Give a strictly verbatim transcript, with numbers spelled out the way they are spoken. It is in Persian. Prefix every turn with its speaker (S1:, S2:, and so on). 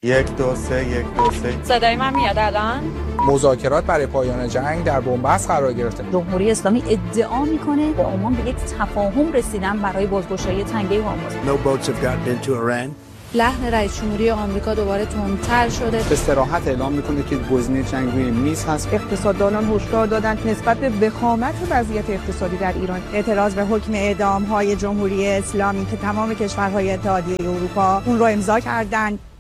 S1: یک دو سه یک دو سه.
S2: صدای من میاد الان؟
S3: مذاکرات برای پایان جنگ در بنبست قرار گرفته.
S4: جمهوری اسلامی ادعا میکنه با عمان به یک تفاهم رسیدن برای بازگشایی تنگه هرمز.
S5: No boats have gotten into Iran.
S6: لحن رئیس جمهوری آمریکا دوباره تندتر شده.
S7: به صراحت اعلام میکنه که گزینه جنگ روی میز هست.
S8: اقتصاددانان هشدار دادند نسبت به وخامت وضعیت اقتصادی در ایران اعتراض به حکم اعدام های جمهوری اسلامی که تمام کشورهای اتحادیه اروپا اون رو امضا کردند